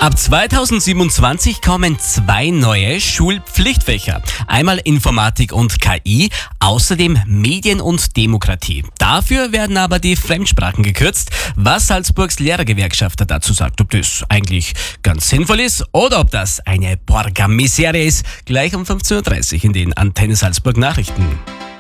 Ab 2027 kommen 2 neue Schulpflichtfächer. Einmal Informatik und KI, außerdem Medien und Demokratie. Dafür werden aber die Fremdsprachen gekürzt. Was Salzburgs Lehrergewerkschaft dazu sagt, ob das eigentlich ganz sinnvoll ist oder ob das eine Porca Miseria ist, gleich um 15.30 Uhr in den Antenne Salzburg Nachrichten.